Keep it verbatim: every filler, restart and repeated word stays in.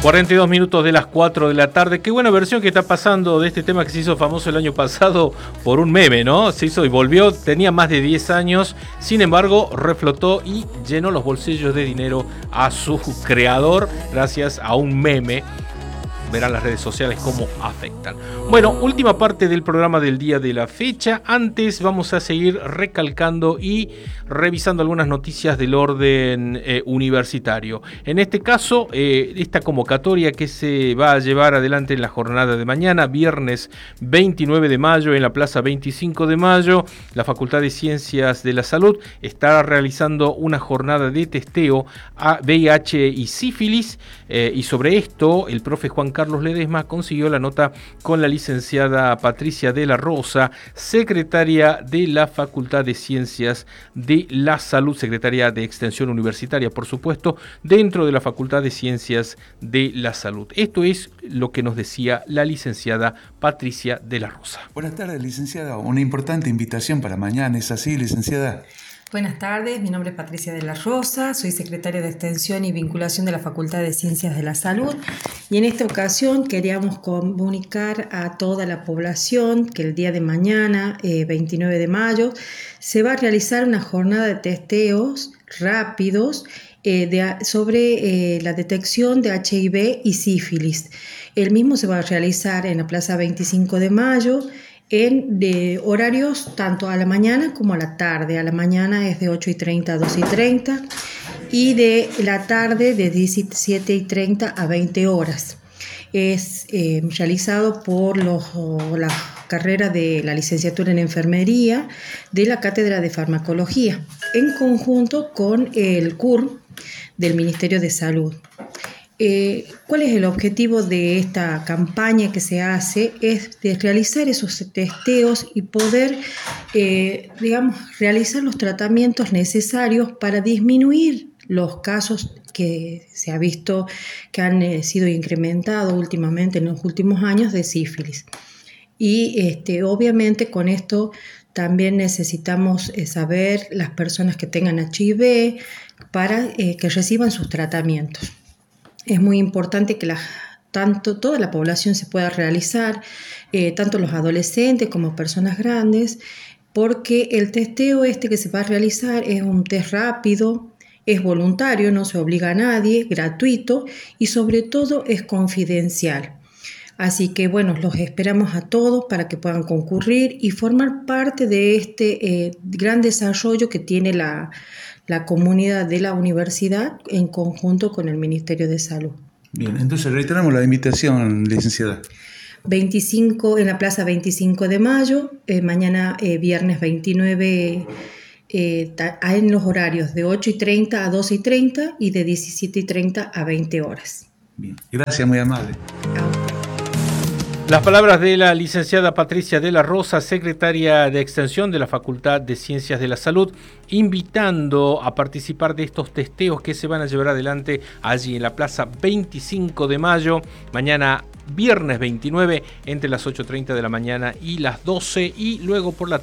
cuarenta y dos minutos de las cuatro de la tarde. Qué buena versión que está pasando de este tema que se hizo famoso el año pasado por un meme, ¿no? Se hizo y volvió, tenía más de diez años, sin embargo, reflotó y llenó los bolsillos de dinero a su creador gracias a un meme. Verán las redes sociales cómo afectan. Bueno, última parte del programa del día de la fecha. Antes vamos a seguir recalcando y revisando algunas noticias del orden eh, universitario. En este caso, eh, esta convocatoria que se va a llevar adelante en la jornada de mañana, viernes veintinueve de mayo, en la Plaza veinticinco de mayo, la Facultad de Ciencias de la Salud estará realizando una jornada de testeo a V I H y sífilis. Eh, y sobre esto, el profe Juan Carlos Carlos Ledesma consiguió la nota con la licenciada Patricia de la Rosa, secretaria de la Facultad de Ciencias de la Salud, secretaria de Extensión Universitaria, por supuesto, dentro de la Facultad de Ciencias de la Salud. Esto es lo que nos decía la licenciada Patricia de la Rosa. Buenas tardes, licenciada. Una importante invitación para mañana, ¿es así, licenciada? Buenas tardes, mi nombre es Patricia de la Rosa, soy secretaria de Extensión y Vinculación de la Facultad de Ciencias de la Salud y en esta ocasión queríamos comunicar a toda la población que el día de mañana, eh, veintinueve de mayo, se va a realizar una jornada de testeos rápidos eh, de, sobre eh, la detección de H I V y sífilis. El mismo se va a realizar en la Plaza veinticinco de mayo, en de horarios tanto a la mañana como a la tarde. A la mañana es de ocho y treinta a dos y treinta y de la tarde de diecisiete y treinta a veinte horas. Es eh, realizado por los, la carrera de la licenciatura en enfermería de la Cátedra de Farmacología, en conjunto con el C U R del Ministerio de Salud. Eh, ¿Cuál es el objetivo de esta campaña que se hace? Es de realizar esos testeos y poder, eh, digamos, realizar los tratamientos necesarios para disminuir los casos que se ha visto que han eh, sido incrementados últimamente en los últimos años de sífilis. Y este, obviamente con esto también necesitamos eh, saber las personas que tengan H I V para eh, que reciban sus tratamientos. Es muy importante que la, tanto, toda la población se pueda realizar, eh, tanto los adolescentes como personas grandes, porque el testeo este que se va a realizar es un test rápido, es voluntario, no se obliga a nadie, gratuito y sobre todo es confidencial. Así que bueno, los esperamos a todos para que puedan concurrir y formar parte de este eh, gran desarrollo que tiene la la comunidad de la universidad en conjunto con el Ministerio de Salud. Bien, entonces reiteramos la invitación, licenciada. veinticinco en la Plaza veinticinco de mayo, eh, mañana eh, viernes veintinueve, eh, ta, en los horarios de ocho y treinta a doce y treinta y de diecisiete y treinta a veinte horas. Bien, gracias, muy amable. Las palabras de la licenciada Patricia de la Rosa, secretaria de Extensión de la Facultad de Ciencias de la Salud, invitando a participar de estos testeos que se van a llevar adelante allí en la Plaza veinticinco de mayo, mañana viernes veintinueve, entre las ocho y treinta de la mañana y las doce, y luego por la